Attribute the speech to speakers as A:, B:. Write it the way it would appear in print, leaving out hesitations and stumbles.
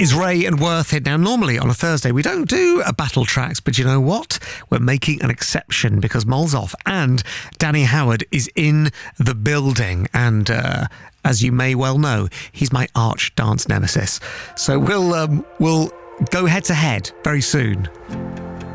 A: is Ray and Worthhead. Now, normally on a Thursday, we don't do a battle tracks, but you know what? We're making an exception because Mole's off and Danny Howard is in the building. And as you may well know, he's my arch dance nemesis. So we'll go head to head very soon.